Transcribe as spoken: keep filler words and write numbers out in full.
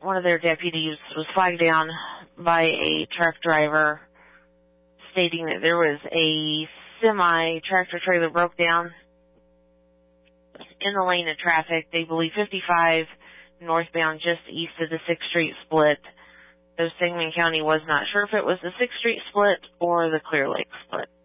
one of their deputies was flagged down by a truck driver stating that there was a semi-tractor trailer broke down in the lane of traffic. They believe fifty-five northbound just east of the sixth Street split. Though Sangamon County was not sure if it was the sixth Street split or the Clear Lake split.